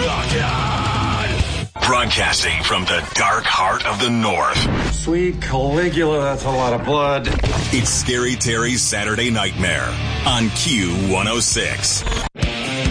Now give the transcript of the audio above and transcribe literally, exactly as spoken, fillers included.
Broadcasting from the dark heart of the North. Sweet Caligula, that's a lot of blood. It's Scary Terry's Saturday Nightmare on Q one oh six.